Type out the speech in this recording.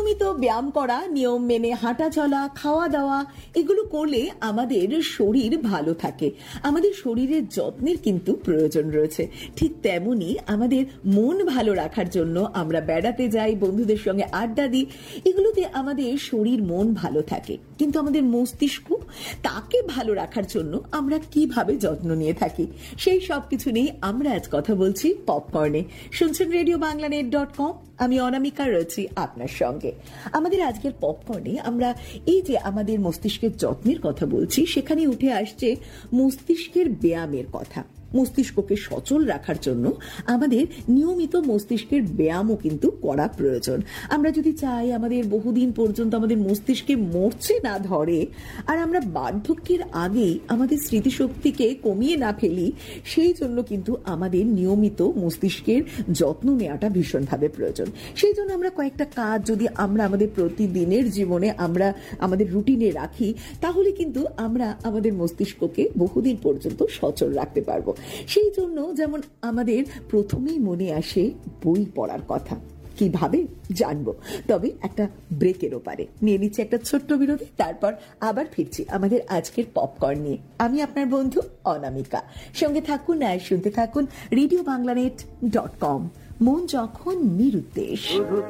নিয়মিত ব্যায়াম করা, নিয়ম মেনে হাঁটা চলা, খাওয়া দাওয়া এগুলো করলে আমাদের শরীর ভালো থাকে। আমাদের শরীরের যত্নের কিন্তু প্রয়োজন রয়েছে। ঠিক তেমনি আমাদের মন ভালো রাখার জন্য আমরা বেড়াতে যাই, বন্ধুদের সঙ্গে আড্ডা দিই, এগুলোতে আমাদের শরীর মন ভালো থাকে। কিন্তু আমাদের মস্তিষ্ক, তাকে ভালো রাখার জন্য আমরা কিভাবে যত্ন নিয়ে থাকি, সেই সব কিছু নিয়ে আমরা আজ কথা বলছি পপকর্নে। শুনছেন রেডিও বাংলানেট.com, আমি অনামিকা রয়েছি আপনার সঙ্গে। আমাদের আজকের পপকর্নে আমরা এই যে আমাদের মস্তিষ্কের যত্নের কথা বলছি, সেখানে উঠে আসছে মস্তিষ্কের ব্যায়ামের কথা। মস্তিষ্ককে সচল রাখার জন্য আমাদের নিয়মিত মস্তিষ্কের ব্যায়ামও কিন্তু করা প্রয়োজন। আমরা যদি চাই আমাদের বহুদিন পর্যন্ত আমাদের মস্তিষ্কে মরচে না ধরে, আর আমরা বার্ধক্যের আগেই আমাদের স্মৃতিশক্তিকে কমিয়ে না ফেলি, সেই জন্য কিন্তু আমাদের নিয়মিত মস্তিষ্কের যত্ন নেওয়াটা ভীষণভাবে প্রয়োজন। সেই জন্য আমরা কয়েকটা কাজ যদি আমরা আমাদের প্রতিদিনের জীবনে আমরা আমাদের রুটিনে রাখি, তাহলে কিন্তু আমরা আমাদের মস্তিষ্ককে বহুদিন পর্যন্ত সচল রাখতে পারবো। সেই জন্য যেমন আমাদের প্রথমেই মনে আসে বই পড়ার কথা। কিভাবে জানবো, তবে একটা ব্রেকের ওপারে নিয়ে নিচ্ছে একটা ছোট্ট বিরতি, তারপর আবার ফিরছি আমাদের আজকের পপকর্ন নিয়ে। আমি আপনার বন্ধু অনামিকা, সঙ্গে থাকুন আর শুনতে থাকুন রেডিও বাংলানেট.com। মন যখন নিরুদ্দেশ।